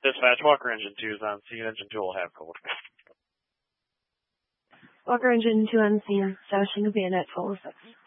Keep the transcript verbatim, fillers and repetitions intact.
Dispatch, Walker Engine two is on scene. Engine two will have code. Walker Engine two on scene, establishing a bayonet twelve oh six.